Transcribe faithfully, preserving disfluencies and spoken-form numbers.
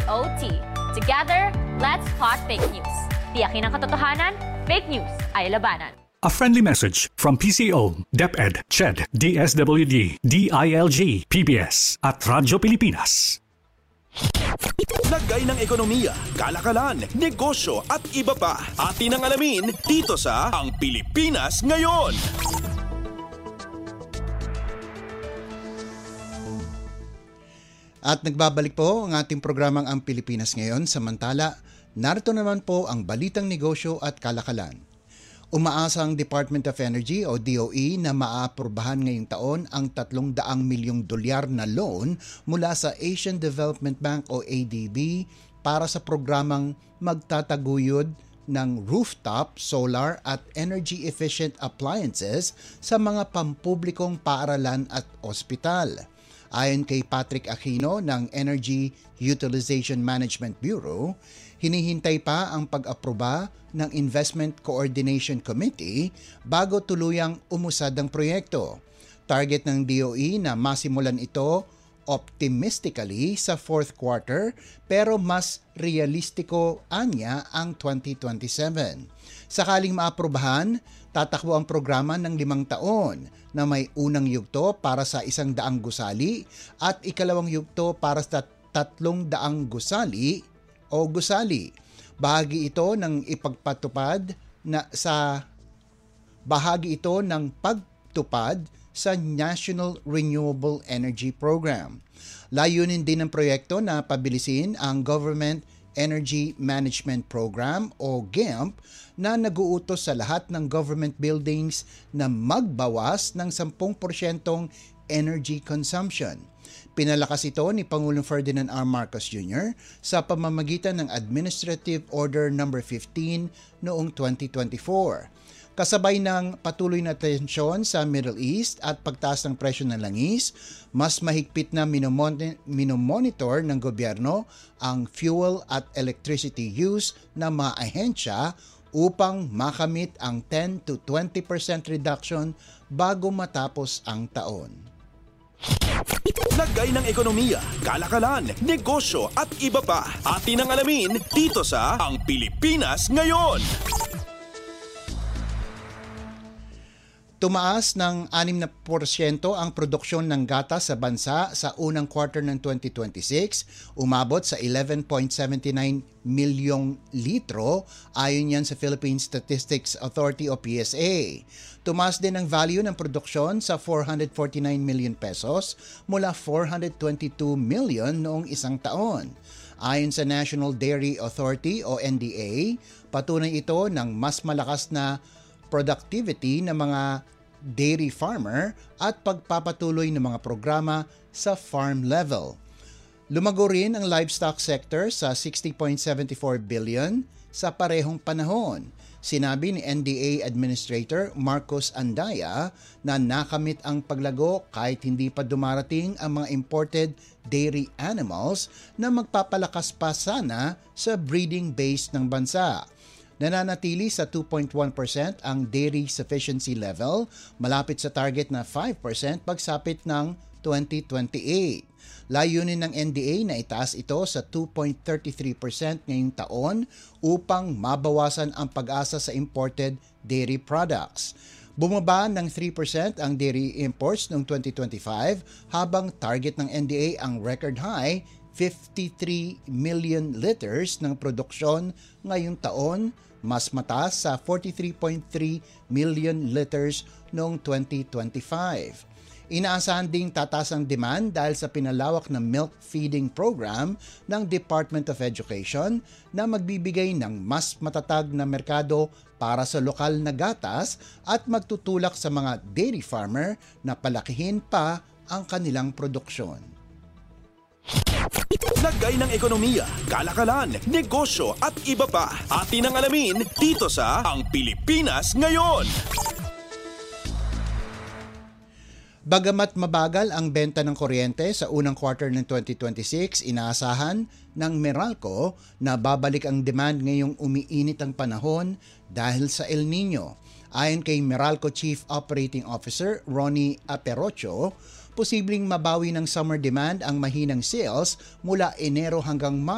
O T. Together, let's spot fake news. Tiyakin ang katotohanan, fake news ay labanan. A friendly message from P C O, DepEd, CHED, D S W D, D I L G, P B S at Radyo Pilipinas. Lagay ng ekonomiya, kalakalan, negosyo at iba pa. Atin ang alamin dito sa Ang Pilipinas Ngayon. At nagbabalik po ang ating programang Ang Pilipinas Ngayon. Samantala, narito naman po ang balitang negosyo at kalakalan. Umaasa ang Department of Energy o D O E na maaprubahan ngayong taon ang tatlong daang milyong dolyar na loan mula sa Asian Development Bank o A D B para sa programang magtataguyod ng rooftop, solar at energy-efficient appliances sa mga pampublikong paaralan at ospital. Ayon kay Patrick Aquino ng Energy Utilization Management Bureau, hinihintay pa ang pag-aproba ng Investment Coordination Committee bago tuluyang umusad ang proyekto. Target ng D O E na masimulan ito optimistically sa fourth quarter pero mas realistiko anya ang twenty twenty-seven. Sakaling maaprubahan, tatakbo ang programa ng limang taon na may unang yugto para sa isang daang gusali at ikalawang yugto para sa tatlong daang gusali o gusali. Bahagi ito ng ipagpatupad na sa bahagi ito ng pagtupad sa National Renewable Energy Program. Layunin din ng proyekto na pabilisin ang Government Energy Management Program o G E M P na nag-uutos sa lahat ng government buildings na magbawas ng ten percent energy consumption. Pinalakas ito ni Pangulong Ferdinand R. Marcos Junior sa pamamagitan ng Administrative Order number fifteen noong twenty twenty-four. Kasabay ng patuloy na tensyon sa Middle East at pagtaas ng presyo ng langis, mas mahigpit na minomonitor ng gobyerno ang fuel at electricity use ng mga ahensya upang makamit ang ten to twenty percent reduction bago matapos ang taon. Lagay ng ekonomiya, kalakalan, negosyo at iba pa. Atin ang alamin dito sa Ang Pilipinas Ngayon. Tumaas ng anim na porsyento ang produksyon ng gatas sa bansa sa unang quarter ng twenty twenty-six, umabot sa eleven point seven nine milyong litro ayon yan sa Philippine Statistics Authority o P S A. Tumaas din ang value ng produksyon sa four hundred forty-nine million pesos mula four hundred twenty-two million noong isang taon. Ayon sa National Dairy Authority o N D A, patunay ito ng mas malakas na productivity ng mga dairy farmer at pagpapatuloy ng mga programa sa farm level. Lumago rin ang livestock sector sa sixty point seven four billion sa parehong panahon. Sinabi ni N D A Administrator Marcos Andaya na nakamit ang paglago kahit hindi pa dumarating ang mga imported dairy animals na magpapalakas pa sana sa breeding base ng bansa. Nananatili sa two point one percent ang dairy sufficiency level, malapit sa target na five percent pagsapit ng twenty twenty-eight. Layunin ng N D A na itaas ito sa two point three three percent ngayong taon upang mabawasan ang pag-asa sa imported dairy products. Bumaba ng three percent ang dairy imports noong twenty twenty-five habang target ng N D A ang record high fifty-three million liters ng produksyon ngayong taon, mas mataas sa forty-three point three million liters noong twenty twenty-five. Inaasahan ding tataas ang demand dahil sa pinalawak na milk feeding program ng Department of Education na magbibigay ng mas matatag na merkado para sa lokal na gatas at magtutulak sa mga dairy farmer na palakihin pa ang kanilang produksyon. Lagay ng ekonomiya, kalakalan, negosyo at iba pa. Atin ang alamin dito sa Ang Pilipinas Ngayon. Bagamat mabagal ang benta ng kuryente sa unang quarter ng twenty twenty-six, inaasahan ng Meralco na babalik ang demand ngayong umiinit ang panahon dahil sa El Nino. Ayon kay Meralco Chief Operating Officer Ronnie Aperocho, posibleng mabawi ng summer demand ang mahinang sales mula Enero hanggang March.